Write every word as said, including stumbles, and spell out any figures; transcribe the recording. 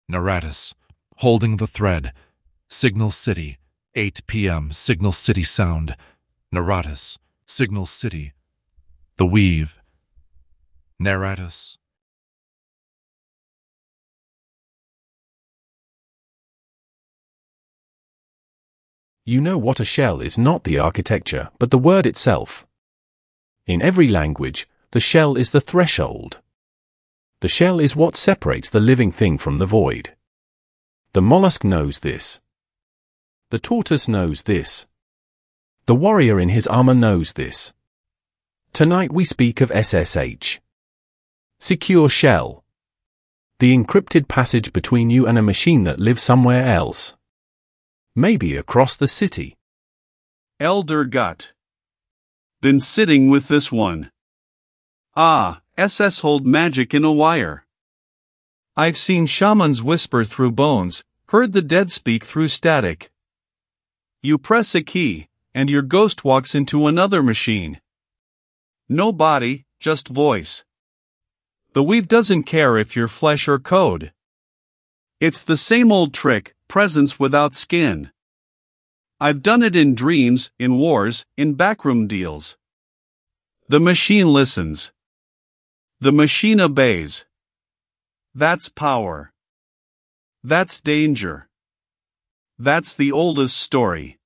Naratus, holding the thread. Signal City, eight p m Signal City sound. Naratus, Signal City. The Weave. Naratus. You know what a shell is, not the architecture, but the word itself. In every language, the shell is the threshold. The shell is what separates the living thing from the void. The mollusk knows this. The tortoise knows this. The warrior in his armor knows this. Tonight we speak of S S H. Secure shell. The encrypted passage between you and a machine that lives somewhere else. Maybe across the city. Elder Gut. Been sitting with this one. Ah, S S hold magic in a wire. I've seen shamans whisper through bones, heard the dead speak through static. You press a key, and your ghost walks into another machine. No body, just voice. The Weave doesn't care if you're flesh or code. It's the same old trick, presence without skin. I've done it in dreams, in wars, in backroom deals. The machine listens. The machine obeys. That's power. That's danger. That's the oldest story.